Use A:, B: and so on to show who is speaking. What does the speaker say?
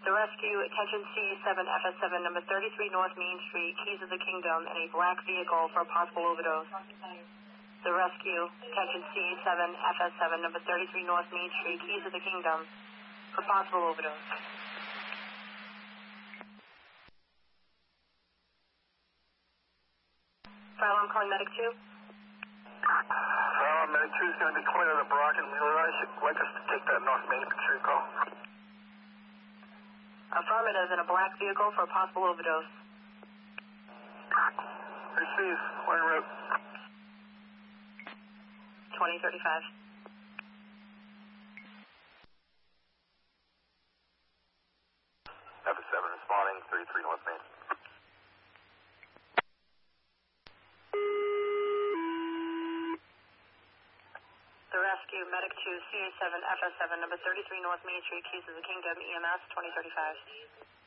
A: The rescue, attention C7FS7, number 33 North Main Street, Keys of the Kingdom, in a black vehicle for possible overdose. The rescue, attention C7FS7, number 33 North Main Street, Keys of the Kingdom, for possible overdose. Fire alarm calling medic 2.
B: Medic 2 is going to be clear of the Brocken. You'd like us to take that North Main Street call?
A: Affirmative, in a black vehicle for a possible overdose.
B: Receive. Wire route.
A: 2035.
B: F7 responding, 33 North Main.
A: The rescue, medic 2, CA7, FS7, number 33 North Main Street, Keys of the Kingdom, EMS 2035.